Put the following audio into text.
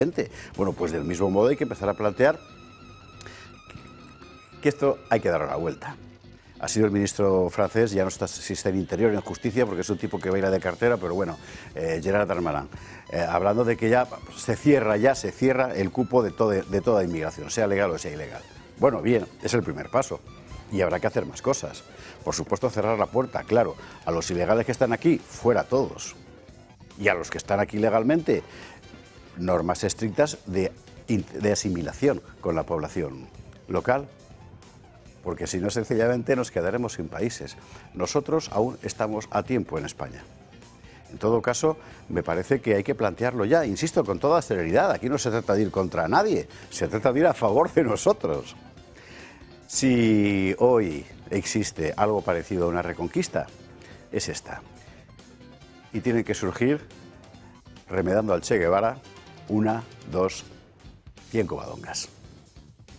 Bueno, pues del mismo modo hay que empezar a plantear que esto hay que darle la vuelta. Ha sido el ministro francés, ya no está, si está en Interior, en Justicia, porque es un tipo que baila de cartera, pero bueno, Gerard Darmanin, hablando de que ya se cierra el cupo de toda inmigración, sea legal o sea ilegal. Bueno, bien, es el primer paso y habrá que hacer más cosas. Por supuesto, cerrar la puerta, claro, a los ilegales que están aquí, fuera todos. Y a los que están aquí legalmente, normas estrictas de asimilación con la población local, porque si no, sencillamente nos quedaremos sin países. Nosotros aún estamos a tiempo en España. En todo caso, me parece que hay que plantearlo ya, insisto, con toda serenidad. Aquí no se trata de ir contra nadie, se trata de ir a favor de nosotros. Si hoy existe algo parecido a una reconquista, es esta. Y tiene que surgir, remedando al Che Guevara, 1, 2, 100 covadongas.